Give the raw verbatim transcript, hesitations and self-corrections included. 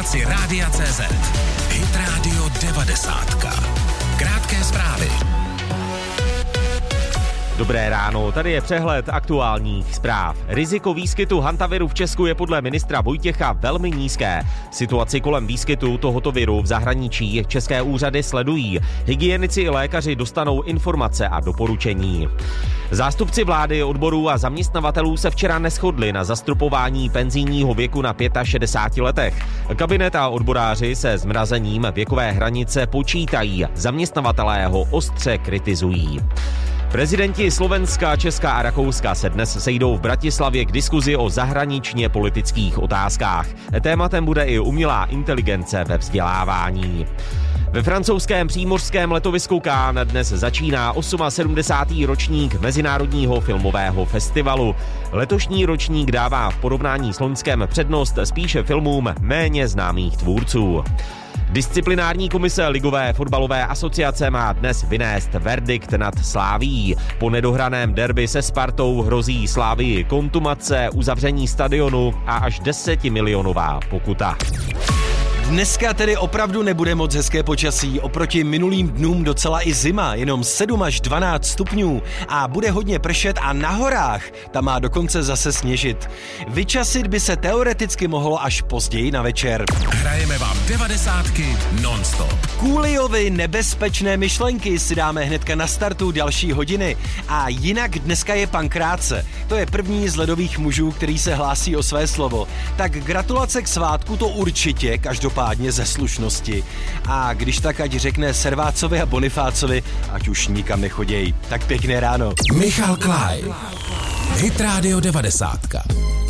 aplikaci Rádia tečka cé zet. Hit Radio devadesát. Krátké zprávy. Dobré ráno, tady je přehled aktuálních zpráv. Riziko výskytu hantaviru v Česku je podle ministra Vojtěcha velmi nízké. Situaci kolem výskytu tohoto viru v zahraničí české úřady sledují. Hygienici i lékaři dostanou informace a doporučení. Zástupci vlády, odborů a zaměstnavatelů se včera neshodli na zastropování penzijního věku na šedesáti pěti letech. Kabinet a odboráři se zmrazením věkové hranice počítají. Zaměstnavatelé ho ostře kritizují. Prezidenti Slovenska, Česka a Rakouska se dnes sejdou v Bratislavě k diskuzi o zahraničně politických otázkách. Tématem bude i umělá inteligence ve vzdělávání. Ve francouzském přímořském letovisku Cannes dnes začíná sedmdesátý osmý ročník Mezinárodního filmového festivalu. Letošní ročník dává v porovnání s loňským přednost spíše filmům méně známých tvůrců. Disciplinární komise Ligové fotbalové asociace má dnes vynést verdikt nad Slavií. Po nedohraném derby se Spartou hrozí Slavii kontumace, uzavření stadionu a až desetimilionová pokuta. Dneska tedy opravdu nebude moc hezké počasí, oproti minulým dnům docela i zima, jenom sedm až dvanáct stupňů a bude hodně pršet a na horách tam má dokonce zase sněžit. Vyčasit by se teoreticky mohlo až později na večer. Hrajeme vám devadesátky non-stop. Cooliovi nebezpečné myšlenky si dáme hnedka na startu další hodiny a jinak dneska je Pankráce. To je první z ledových mužů, který se hlásí o své slovo. Tak gratulace k svátku to určitě, každopádně ze slušnosti. A když tak ať řekne Servácovi a Bonifácovi, ať už nikam nechoděj. Tak pěkné ráno. Michal Klaj. Hit Radio devadesát.